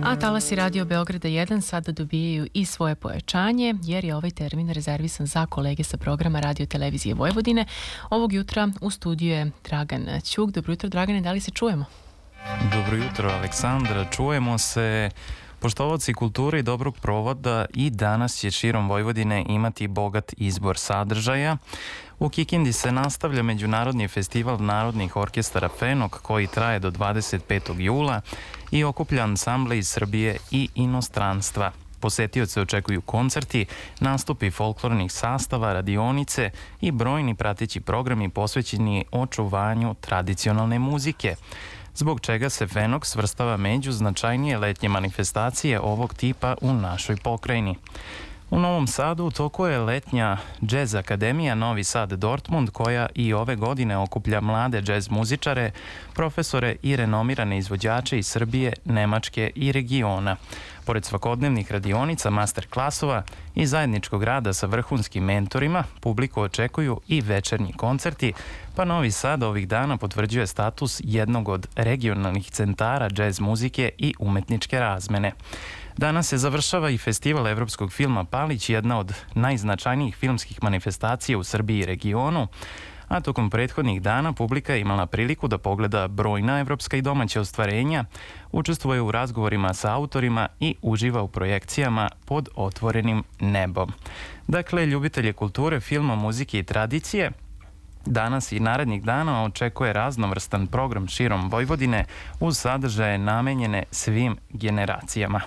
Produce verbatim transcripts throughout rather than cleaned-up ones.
A talasi Radio Beograda jedan sada dobijaju i svoje pojačanje, jer je ovaj termin rezervisan za kolege sa programa Radio Televizije Vojvodine. Ovog jutra u studiju je Dragan Ćuk. Dobro jutro, Dragane, da li se čujemo? Dobro jutro, Aleksandra. Čujemo se. Poštovaoci kulture i dobrog provoda, i danas će širom Vojvodine imati bogat izbor sadržaja. U Kikindi se nastavlja Međunarodni festival narodnih orkestara Fenok, koji traje do dvadeset petog jula i okuplja ansamble iz Srbije i inostranstva. Posetioce očekuju koncerti, nastupi folklornih sastava, radionice i brojni prateći programi posvećeni očuvanju tradicionalne muzike, zbog čega se Fenok svrstava među značajnije letnje manifestacije ovog tipa u našoj pokrajini. U Novom Sadu u toku je letnja džez akademija Novi Sad Dortmund, koja i ove godine okuplja mlade džez muzičare, profesore i renomirane izvođače iz Srbije, Nemačke i regiona. Pored svakodnevnih radionica, master klasova i zajedničkog rada sa vrhunskim mentorima, publiku očekuju i večernji koncerti, pa Novi Sad ovih dana potvrđuje status jednog od regionalnih centara džez muzike i umetničke razmene. Danas se završava i festival evropskog filma Palić, jedna od najznačajnijih filmskih manifestacija u Srbiji i regionu, a tokom prethodnih dana publika je imala priliku da pogleda brojna evropska i domaća ostvarenja, učestvuje u razgovorima sa autorima i uživa u projekcijama pod otvorenim nebom. Dakle, ljubitelje kulture, filma, muzike i tradicije danas i narednih dana očekuje raznovrstan program širom Vojvodine uz sadržaje namenjene svim generacijama.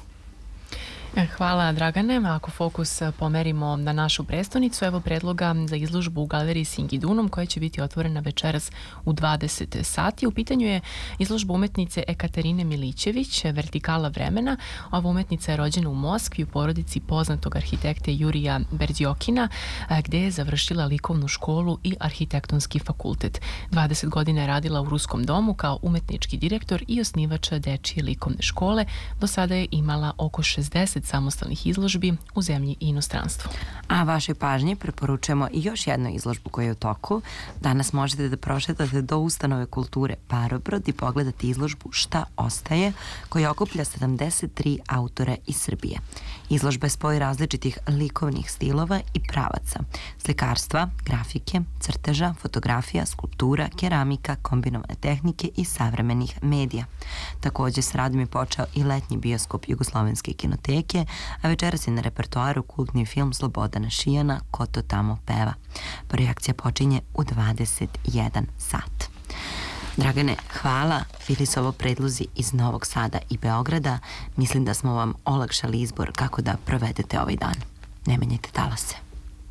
Hvala, Dragane. Ako fokus pomerimo na našu prestonicu, evo predloga za izložbu u galeriji Singidunum, koja će biti otvorena večeras u dvadeset sati. U pitanju je izložba umetnice Ekaterine Milićević, Vertikala vremena. Ova umetnica je rođena u Moskvi u porodici poznatog arhitekte Jurija Berđiokina, gde je završila likovnu školu i arhitektonski fakultet. dvadeset godina je radila u Ruskom domu kao umetnički direktor i osnivač dečije likovne škole. Do sada je imala oko šezdeset samostalnih izložbi u zemlji i inostranstvu. A vašoj pažnji preporučujemo i još jednu izložbu koja je u toku. Danas možete da prošetate do ustanove kulture Parobrod i pogledati izložbu Šta ostaje, koja okuplja sedamdeset tri autora iz Srbije. Izložba je spoj različitih likovnih stilova i pravaca, slikarstva, grafike, crteža, fotografija, skulptura, keramika, kombinovane tehnike i savremenih medija. Također s radom je počeo i letnji bioskop Jugoslovenske kinoteke, a večeras je na repertoaru kultni film Slobodana Šijana Ko to tamo peva. Projekcija počinje u dvadeset jedan sat. Dragane, hvala. Bili su ovo predlozi iz Novog Sada i Beograda. Mislim da smo vam olakšali izbor kako da provedete ovaj dan. Ne menjajte talase.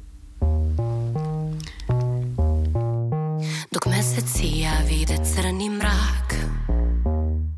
Dok meseci ja vide crnim